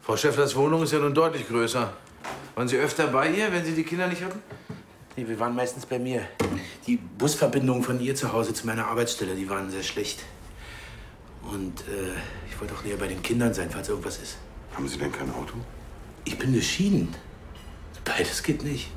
Frau Schäfflers Wohnung ist ja nun deutlich größer. Waren Sie öfter bei ihr, wenn Sie die Kinder nicht hatten? Nee, wir waren meistens bei mir. Die Busverbindungen von ihr zu Hause zu meiner Arbeitsstelle, die waren sehr schlecht. Und ich wollte auch näher bei den Kindern sein, falls irgendwas ist. Haben Sie denn kein Auto? Ich bin geschieden. Beides geht nicht.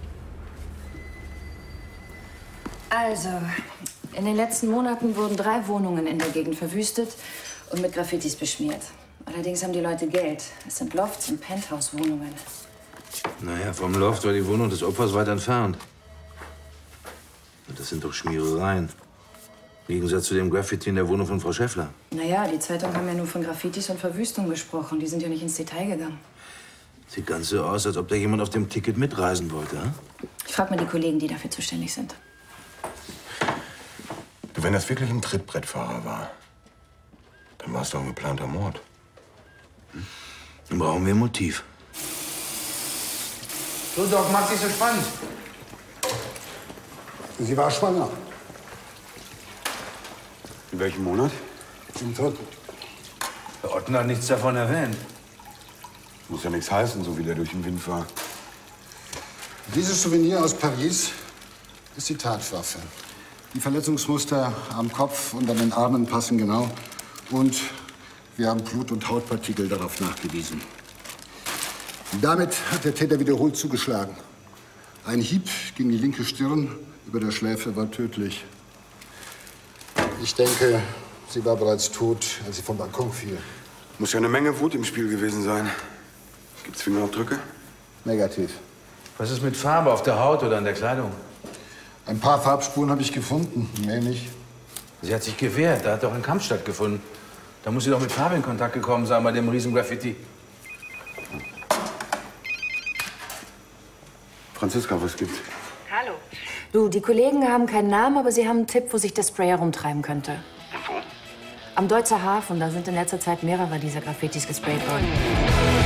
Also, in den letzten Monaten wurden 3 Wohnungen in der Gegend verwüstet und mit Graffitis beschmiert. Allerdings haben die Leute Geld. Es sind Lofts und Penthouse-Wohnungen. Naja, vom Loft war die Wohnung des Opfers weit entfernt. Und das sind doch Schmierereien. Im Gegensatz zu dem Graffiti in der Wohnung von Frau Schäffler. Naja, die Zeitungen haben ja nur von Graffitis und Verwüstung gesprochen. Die sind ja nicht ins Detail gegangen. Sieht ganz so aus, als ob da jemand auf dem Ticket mitreisen wollte, hm? Ich frage mal die Kollegen, die dafür zuständig sind. Du, wenn das wirklich ein Trittbrettfahrer war, dann war es doch ein geplanter Mord. Dann brauchen wir ein Motiv. So, Doc, macht sich so spannend. Sie war schwanger. In welchem Monat? Im 3. Der Otten hat nichts davon erwähnt. Muss ja nichts heißen, so wie der durch den Wind war. Dieses Souvenir aus Paris ist die Tatwaffe. Die Verletzungsmuster am Kopf und an den Armen passen genau. Und wir haben Blut- und Hautpartikel darauf nachgewiesen. Damit hat der Täter wiederholt zugeschlagen. Ein Hieb gegen die linke Stirn über der Schläfe war tödlich. Ich denke, sie war bereits tot, als sie vom Balkon fiel. Muss ja eine Menge Wut im Spiel gewesen sein. Gibt's Fingerabdrücke? Negativ. Was ist mit Farbe auf der Haut oder an der Kleidung? Ein paar Farbspuren habe ich gefunden, mehr nicht. Sie hat sich gewehrt. Da hat doch ein Kampf stattgefunden. Da muss sie doch mit Farbe in Kontakt gekommen sein bei dem Riesen-Graffiti. Franziska, was gibt's? Hallo. Du, die Kollegen haben keinen Namen, aber sie haben einen Tipp, wo sich der Spray herumtreiben könnte. Wo? Am Deutzer Hafen, da sind in letzter Zeit mehrere dieser Graffitis gesprayt worden.